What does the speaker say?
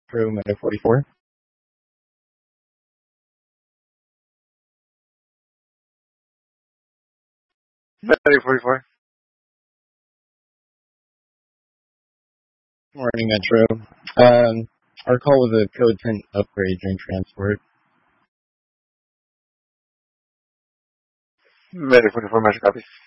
Metro Meta 44. Meta 44. Morning, Metro. Our call was a code 10 upgrade during transport. Meta 44, Metro copy.